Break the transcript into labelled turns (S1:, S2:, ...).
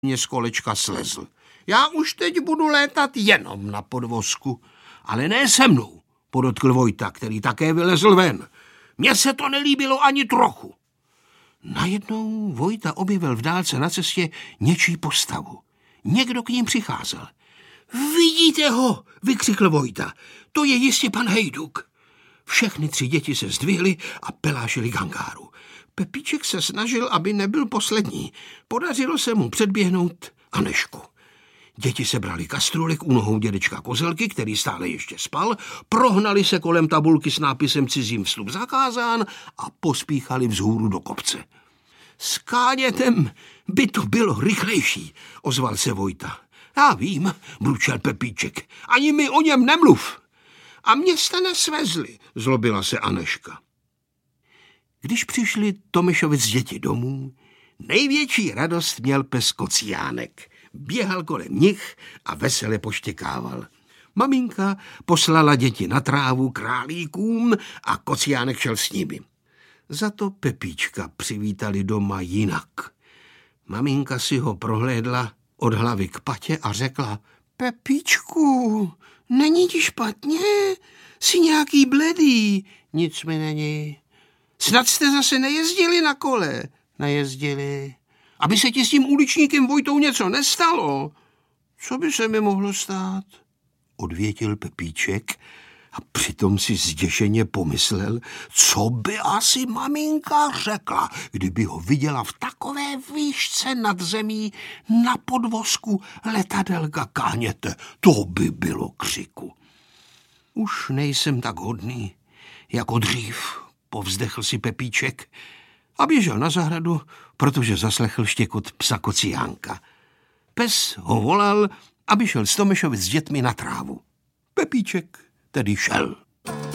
S1: mě z kolečka slezl. Já už teď budu létat jenom na podvozku, ale ne se mnou, podotkl Vojta, který také vylezl ven. Mně se to nelíbilo ani trochu. Najednou Vojta objevil v dálce na cestě něčí postavu. Někdo k ním přicházel. Vidíte ho, vykřikl Vojta. To je jistě pan Hejduk. Všechny 3 děti se zdvihly a pelášili k hangáru. Pepíček se snažil, aby nebyl poslední. Podařilo se mu předběhnout Anešku. Děti sebrali kastrůlek u nohou dědečka Kozelky, který stále ještě spal, prohnali se kolem tabulky s nápisem Cizím vstup zakázán a pospíchali vzhůru do kopce. S Kánětem by to bylo rychlejší, ozval se Vojta. Já vím, bručel Pepíček, ani mi o něm nemluv. A mě jste nesvezli, zlobila se Aneška. Když přišli Tomešovic děti domů, největší radost měl pes Kociánek. Běhal kolem nich a vesele poštěkával. Maminka poslala děti na trávu králíkům a Kociánek šel s nimi. Za to Pepíčka přivítali doma jinak. Maminka si ho prohlédla od hlavy k patě a řekla: Pepíčku, není ti špatně? Jsi nějaký bledý. Nic mi není. Snad jste zase nejezdili na kole? Nejezdili. Aby se ti s tím uličníkem Vojtou něco nestalo. Co by se mi mohlo stát? Odvětil Pepíček a přitom si zděšeně pomyslel, co by asi maminka řekla, kdyby ho viděla v takové výšce nad zemí na podvozku letadelka Káněte. To by bylo křiku. Už nejsem tak hodný jako dřív, povzdechl si Pepíček a běžel na zahradu, protože zaslechl štěkot psa Kociánka. Pes ho volal, aby šel s Tomešovic s dětmi na trávu. Pepíček tedy šel.